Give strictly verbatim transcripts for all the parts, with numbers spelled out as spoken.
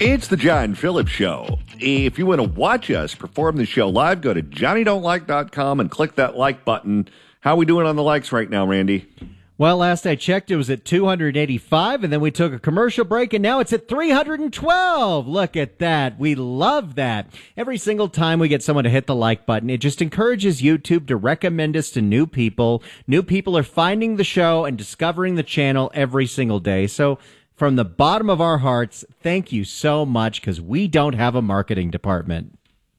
It's the John Phillips Show. If you want to watch us perform the show live, go to johnny don't like dot com and click that like button. How are we doing on the likes right now, Randy? Well, last I checked, it was at two hundred eighty-five, and then we took a commercial break, and now it's at three hundred twelve. Look at that. We love that. Every single time we get someone to hit the like button, it just encourages YouTube to recommend us to new people. New people are finding the show and discovering the channel every single day. So from the bottom of our hearts, thank you so much, because we don't have a marketing department.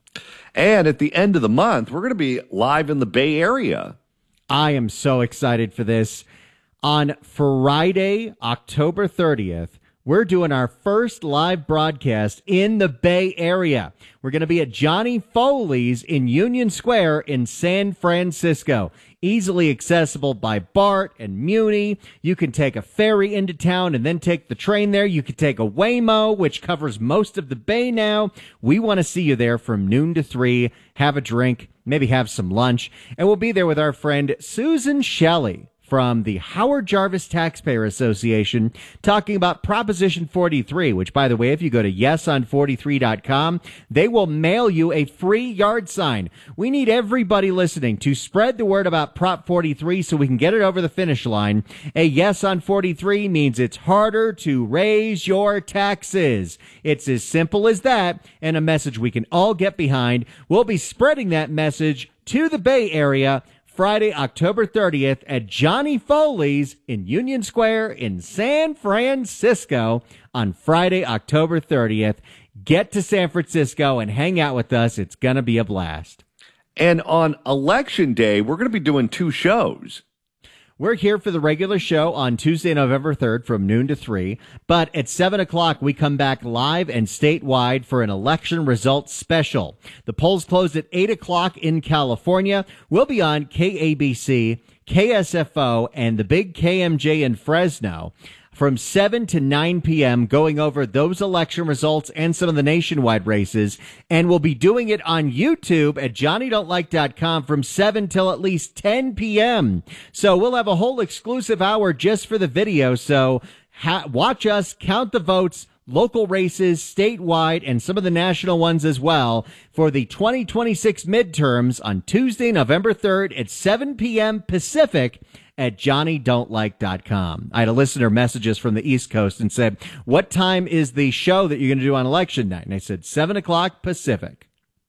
And at the end of the month, we're going to be live in the Bay Area. I am so excited for this. On Friday, October thirtieth, we're doing our first live broadcast in the Bay Area. We're going to be at Johnny Foley's in Union Square in San Francisco. Easily accessible by BART and Muni. You can take a ferry into town and then take the train there. You can take a Waymo, which covers most of the Bay now. We want to see you there from noon to three. Have a drink, maybe have some lunch. And we'll be there with our friend Susan Shelley from the Howard Jarvis Taxpayer Association, talking about Proposition forty-three, which, by the way, if you go to yes on forty-three dot com, they will mail you a free yard sign. We need everybody listening to spread the word about Prop forty-three so we can get it over the finish line. A yes on forty-three means it's harder to raise your taxes. It's as simple as that, and a message we can all get behind. We'll be spreading that message to the Bay Area Friday, October thirtieth at Johnny Foley's in Union Square in San Francisco on Friday, October thirtieth. Get to San Francisco and hang out with us. It's going to be a blast. And on Election Day, we're going to be doing two shows. We're here for the regular show on Tuesday, November third from noon to three. But at seven o'clock, we come back live and statewide for an election results special. The polls close at eight o'clock in California. We'll be on K A B C, K S F O, and the big K M J in Fresno from seven to nine p.m. going over those election results and some of the nationwide races. And we'll be doing it on YouTube at johnny don't like dot com from seven till at least ten p.m. So we'll have a whole exclusive hour just for the video. So ha- watch us count the votes, local races, statewide, and some of the national ones as well for the twenty twenty-six midterms on Tuesday, November third at seven p.m. Pacific at johnny don't like dot com. I had a listener message us from the East Coast and said, what time is the show that you're going to do on election night? And I said, seven o'clock Pacific.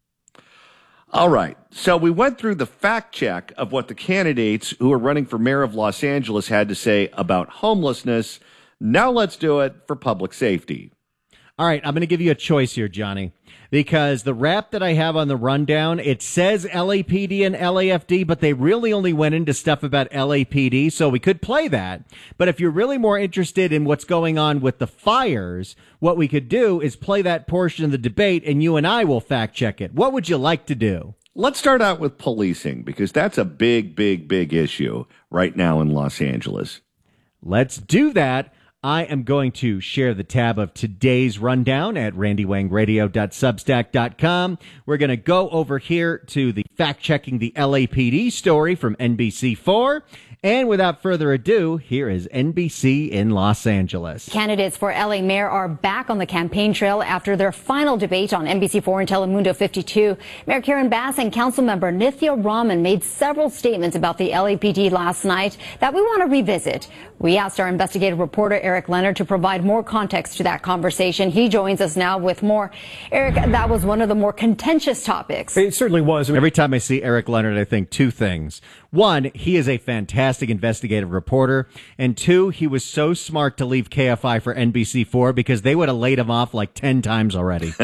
All right. So we went through the fact check of what the candidates who are running for mayor of Los Angeles had to say about homelessness. Now let's do it for public safety. All right, I'm going to give you a choice here, Johnny, because the rap that I have on the rundown, it says L A P D and L A F D, but they really only went into stuff about L A P D, so we could play that. But if you're really more interested in what's going on with the fires, what we could do is play that portion of the debate, and you and I will fact check it. What would you like to do? Let's start out with policing, because that's a big, big, big issue right now in Los Angeles. Let's do that. I am going to share the tab of today's rundown at randy wang radio dot substack dot com. We're going to go over here to the fact-checking the L A P D story from N B C four. And without further ado, here is N B C in Los Angeles. Candidates for L A mayor are back on the campaign trail after their final debate on N B C four and Telemundo fifty-two. Mayor Karen Bass and Councilmember Nithya Raman made several statements about the L A P D last night that we want to revisit. We asked our investigative reporter Eric Leonard to provide more context to that conversation. He joins us now with more. Eric, that was one of the more contentious topics. It certainly was. Every time I see Eric Leonard, I think two things. One, he is a fantastic investigative reporter. And two, he was so smart to leave K F I for N B C four because they would have laid him off like ten times already.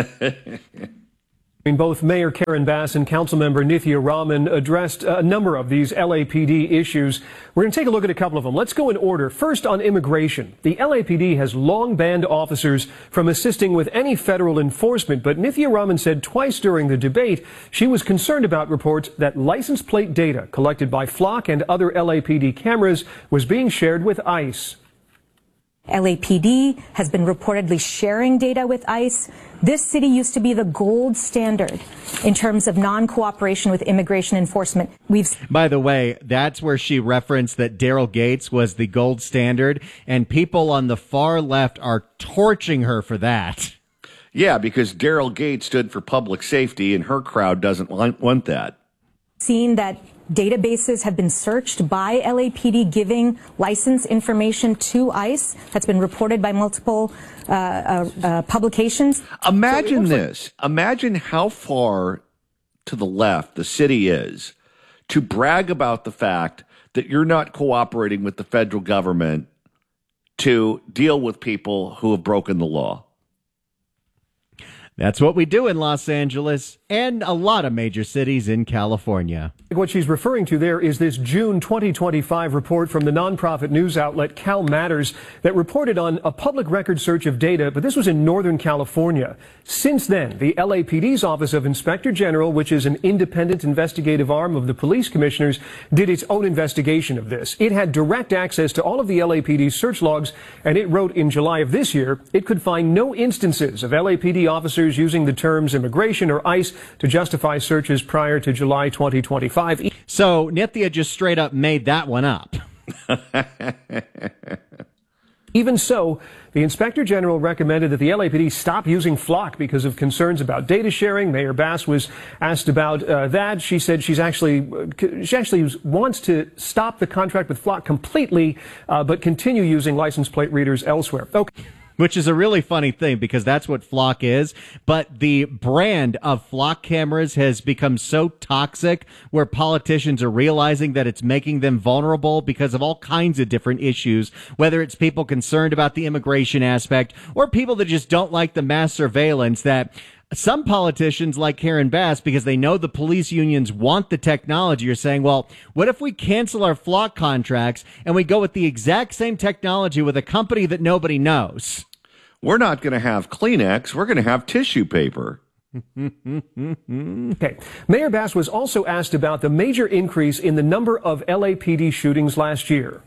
Both Mayor Karen Bass and Councilmember Nithya Raman addressed a number of these L A P D issues. We're going to take a look at a couple of them. Let's go in order. First, on immigration. The L A P D has long banned officers from assisting with any federal enforcement, but Nithya Raman said twice during the debate she was concerned about reports that license plate data collected by Flock and other L A P D cameras was being shared with ICE. L A P D has been reportedly sharing data with ICE. This city used to be the gold standard in terms of non-cooperation with immigration enforcement. We've. By the way, that's where she referenced that Daryl Gates was the gold standard, and people on the far left are torching her for that. Yeah, because Daryl Gates stood for public safety, and her crowd doesn't want, want that. Seen that databases have been searched by L A P D giving license information to ICE. That's been reported by multiple uh, uh, uh, publications. Imagine so this. Like- Imagine how far to the left the city is to brag about the fact that you're not cooperating with the federal government to deal with people who have broken the law. That's what we do in Los Angeles and a lot of major cities in California. What she's referring to there is this June twenty twenty-five report from the nonprofit news outlet Cal Matters that reported on a public record search of data, but this was in Northern California. Since then, the L A P D's Office of Inspector General, which is an independent investigative arm of the police commissioners, did its own investigation of this. It had direct access to all of the L A P D search logs, and it wrote in July of this year it could find no instances of L A P D officers using the terms immigration or ICE to justify searches prior to July twenty twenty-five. So Nithya just straight up made that one up. Even so, the Inspector General recommended that the L A P D stop using Flock because of concerns about data sharing. Mayor Bass was asked about uh, that. She said she's actually she actually wants to stop the contract with Flock completely, uh, but continue using license plate readers elsewhere. Okay. Which is a really funny thing because that's what Flock is. But the brand of Flock cameras has become so toxic where politicians are realizing that it's making them vulnerable because of all kinds of different issues, whether it's people concerned about the immigration aspect or people that just don't like the mass surveillance that some politicians like Karen Bass, because they know the police unions want the technology, are saying, well, what if we cancel our Flock contracts and we go with the exact same technology with a company that nobody knows? We're not going to have Kleenex. We're going to have tissue paper. Okay. Mayor Bass was also asked about the major increase in the number of L A P D shootings last year.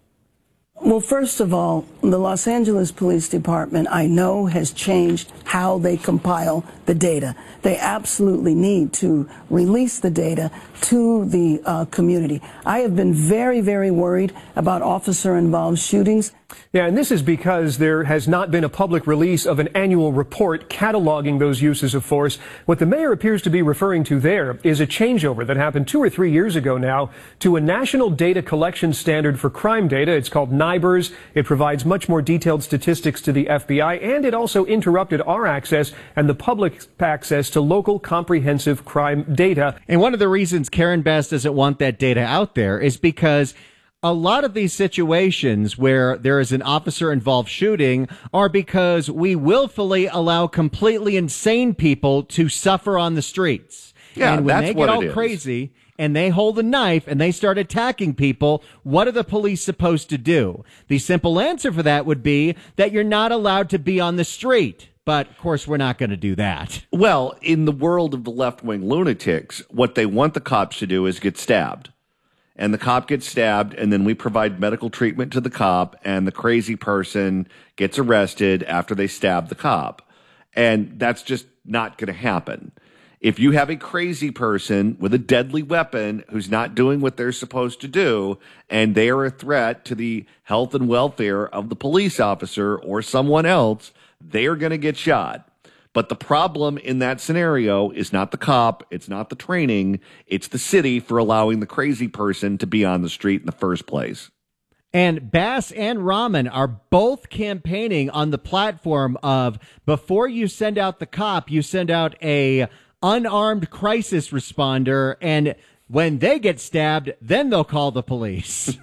Well, first of all, the Los Angeles Police Department, I know, has changed how they compile the data. They absolutely need to release the data to the uh, community. I have been very, very worried about officer-involved shootings. Yeah, and this is because there has not been a public release of an annual report cataloging those uses of force. What the mayor appears to be referring to there is a changeover that happened two or three years ago now to a national data collection standard for crime data. It's called NIBRS. It provides much more detailed statistics to the F B I, and it also interrupted our access and the public's access to local comprehensive crime data. And one of the reasons Karen Bass doesn't want that data out there is because a lot of these situations where there is an officer-involved shooting are because we willfully allow completely insane people to suffer on the streets. Yeah, and when that's they what get it all is. crazy and they hold a knife and they start attacking people, what are the police supposed to do? The simple answer for that would be that you're not allowed to be on the street. But, of course, we're not going to do that. Well, in the world of the left-wing lunatics, what they want the cops to do is get stabbed. And the cop gets stabbed, and then we provide medical treatment to the cop, and the crazy person gets arrested after they stab the cop. And that's just not going to happen. If you have a crazy person with a deadly weapon who's not doing what they're supposed to do, and they are a threat to the health and welfare of the police officer or someone else, they are going to get shot. But the problem in that scenario is not the cop, it's not the training, it's the city for allowing the crazy person to be on the street in the first place. And Bass and Rahman are both campaigning on the platform of before you send out the cop, you send out a unarmed crisis responder, and when they get stabbed, then they'll call the police.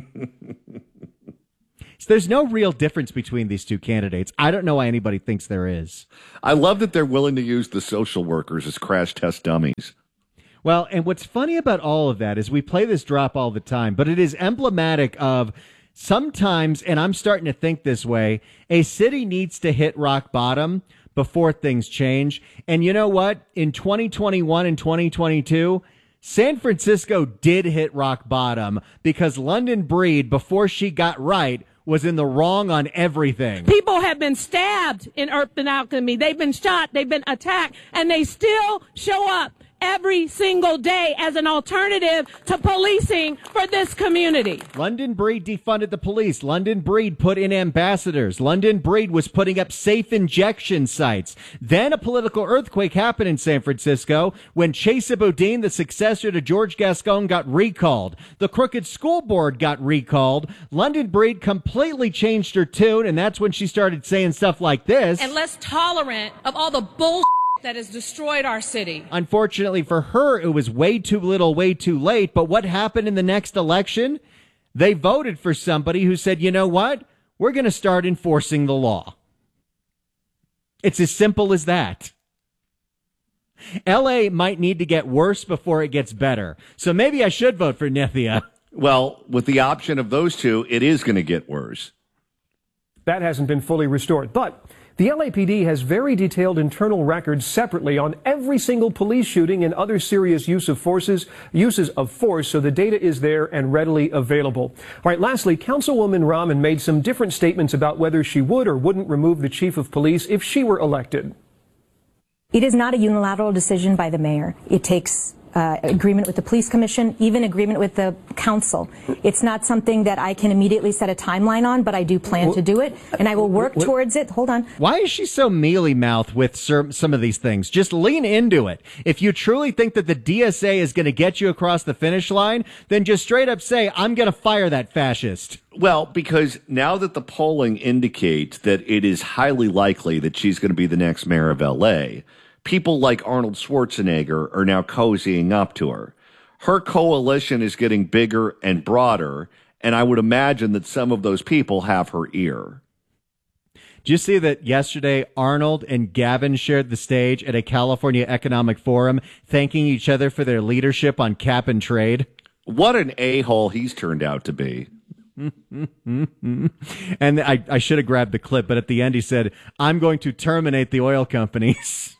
So there's no real difference between these two candidates. I don't know why anybody thinks there is. I love that they're willing to use the social workers as crash test dummies. Well, and what's funny about all of that is we play this drop all the time, but it is emblematic of sometimes, and I'm starting to think this way, a city needs to hit rock bottom before things change. And you know what? In twenty twenty-one and twenty twenty-two, San Francisco did hit rock bottom because London Breed, before she got right, was in the wrong on everything. People have been stabbed in Urban Alchemy. They've been shot. They've been attacked. And they still show up every single day as an alternative to policing for this community. London Breed defunded the police. London Breed put in ambassadors. London Breed was putting up safe injection sites. Then a political earthquake happened in San Francisco when Chesa Boudin, the successor to George Gascon, got recalled. The Crooked School Board got recalled. London Breed completely changed her tune, and that's when she started saying stuff like this. And less tolerant of all the bullshit that has destroyed our city. Unfortunately for her, it was way too little, way too late. But what happened in the next election? They voted for somebody who said, you know what? We're going to start enforcing the law. It's as simple as that. L A might need to get worse before it gets better. So maybe I should vote for Nithya. Well, with the option of those two, it is going to get worse. That hasn't been fully restored. But the L A P D has very detailed internal records separately on every single police shooting and other serious use of forces, uses of force, so the data is there and readily available. All right, lastly, Councilwoman Rahman made some different statements about whether she would or wouldn't remove the chief of police if she were elected. It is not a unilateral decision by the mayor. It takes Uh, agreement with the police commission, even agreement with the council. It's not something that I can immediately set a timeline on, but I do plan to do it, and I will work towards it. Hold on. Why is she so mealy-mouthed with some of these things? Just lean into it. If you truly think that the D S A is going to get you across the finish line, then just straight up say, I'm going to fire that fascist. Well, because now that the polling indicates that it is highly likely that she's going to be the next mayor of L A, people like Arnold Schwarzenegger are now cozying up to her. Her coalition is getting bigger and broader, and I would imagine that some of those people have her ear. Did you see that yesterday Arnold and Gavin shared the stage at a California Economic Forum, thanking each other for their leadership on cap and trade? What an a-hole he's turned out to be. And I, I should have grabbed the clip, but at the end he said, I'm going to terminate the oil companies.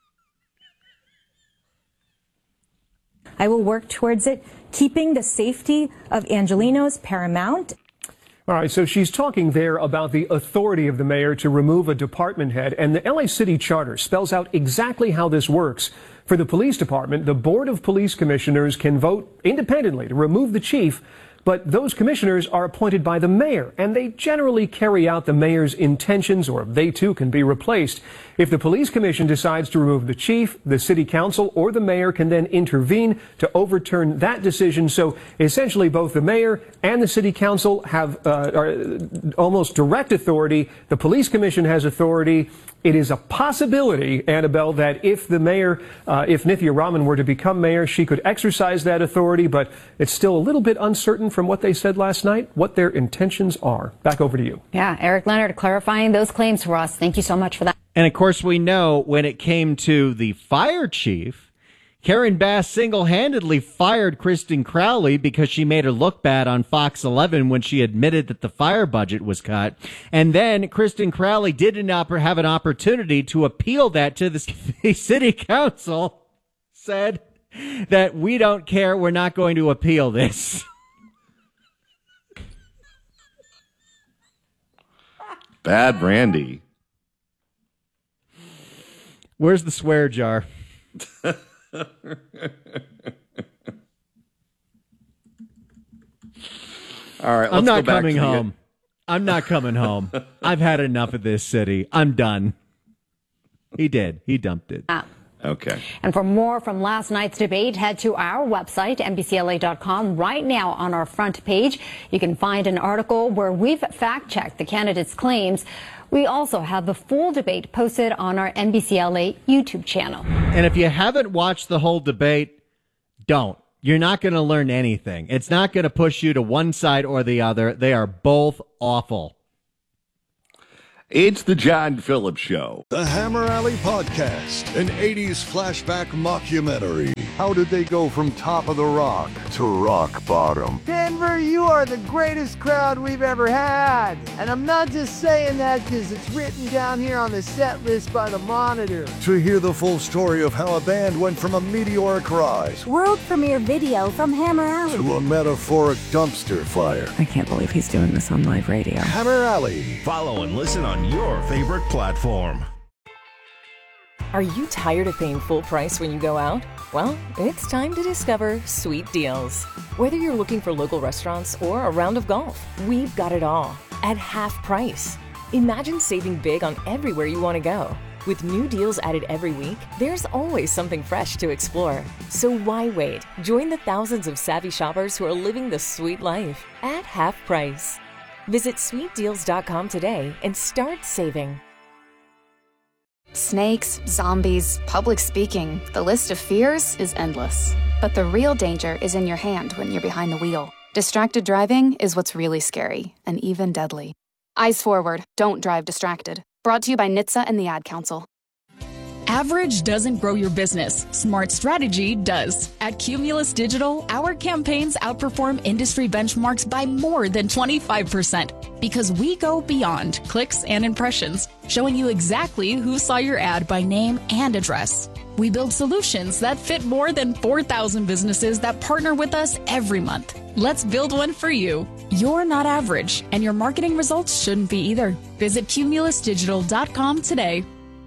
I will work towards it, keeping the safety of Angelenos paramount. All right, so she's talking there about the authority of the mayor to remove a department head, and the L A City Charter spells out exactly how this works. For the police department, the Board of Police Commissioners can vote independently to remove the chief, but those commissioners are appointed by the mayor, and they generally carry out the mayor's intentions, or they too can be replaced. If the police commission decides to remove the chief, the city council or the mayor can then intervene to overturn that decision. So essentially both the mayor and the city council have uh, are almost direct authority. The police commission has authority. It is a possibility, Annabelle, that if the mayor, uh, if Nithya Rahman were to become mayor, she could exercise that authority, but it's still a little bit uncertain from what they said last night, what their intentions are. Back over to you. Yeah, Eric Leonard clarifying those claims for us. Thank you so much for that. And of course, we know when it came to the fire chief, Karen Bass single-handedly fired Kristen Crowley because she made her look bad on Fox eleven when she admitted that the fire budget was cut. And then Kristen Crowley didn't have an opportunity to appeal that to the city council, said that we don't care, we're not going to appeal this. Bad Brandy. Where's the swear jar? All right, let's I'm not go back coming to the- home. I'm not coming home. I've had enough of this city. I'm done. He did. He dumped it. Ah. Okay. And for more from last night's debate, head to our website, N B C L A dot com. Right now on our front page, you can find an article where we've fact-checked the candidates' claims. We also have the full debate posted on our N B C L A YouTube channel. And if you haven't watched the whole debate, don't. You're not going to learn anything. It's not going to push you to one side or the other. They are both awful. It's the John Phillips Show. The Hammer Alley Podcast, an eighties flashback mockumentary. How did they go from top of the rock to rock bottom? Denver, you are the greatest crowd we've ever had. And I'm not just saying that because it's written down here on the set list by the Monitor. To hear the full story of how a band went from a meteoric rise world premiere video from Hammer Alley to a metaphoric dumpster fire. I can't believe he's doing this on live radio. Hammer Alley. Follow and listen on your favorite platform. Are you tired of paying full price when you go out? Well, it's time to discover sweet deals. Whether you're looking for local restaurants or a round of golf, we've got it all at half price. Imagine saving big on everywhere you want to go. With new deals added every week, there's always something fresh to explore. So why wait? Join the thousands of savvy shoppers who are living the sweet life at half price. Visit sweet deals dot com today and start saving. Snakes, zombies, public speaking, the list of fears is endless. But the real danger is in your hand when you're behind the wheel. Distracted driving is what's really scary and even deadly. Eyes forward, don't drive distracted. Brought to you by N H T S A and the Ad Council. Average doesn't grow your business. Smart strategy does. At Cumulus Digital, our campaigns outperform industry benchmarks by more than twenty-five percent because we go beyond clicks and impressions, showing you exactly who saw your ad by name and address. We build solutions that fit more than four thousand businesses that partner with us every month. Let's build one for you. You're not average, and your marketing results shouldn't be either. Visit cumulus digital dot com today.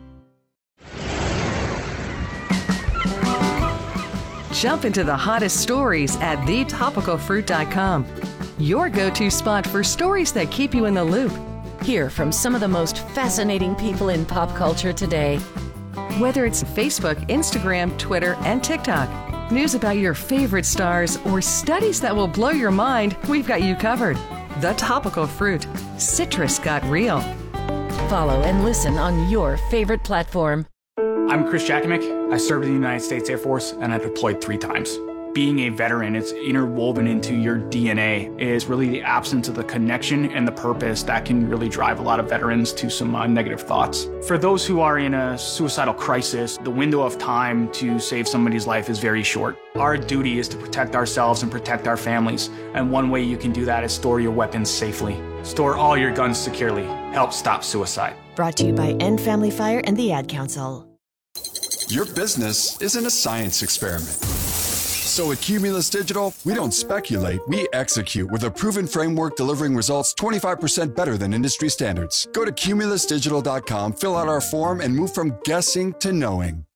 Jump into the hottest stories at the topical fruit dot com. Your go-to spot for stories that keep you in the loop. Hear from some of the most fascinating people in pop culture today. Whether it's Facebook, Instagram, Twitter, and TikTok, news about your favorite stars, or studies that will blow your mind, we've got you covered. The Topical Fruit. Citrus got real. Follow and listen on your favorite platform. I'm Chris Jakimick. I served in the United States Air Force and I deployed three times. Being a veteran, it's interwoven into your D N A, is really the absence of the connection and the purpose that can really drive a lot of veterans to some uh, negative thoughts. For those who are in a suicidal crisis, the window of time to save somebody's life is very short. Our duty is to protect ourselves and protect our families, and one way you can do that is store your weapons safely. Store all your guns securely. Help stop suicide. Brought to you by End Family Fire and the Ad Council. Your business isn't a science experiment. So at Cumulus Digital, we don't speculate, we execute with a proven framework delivering results twenty-five percent better than industry standards. Go to cumulus digital dot com, fill out our form, and move from guessing to knowing.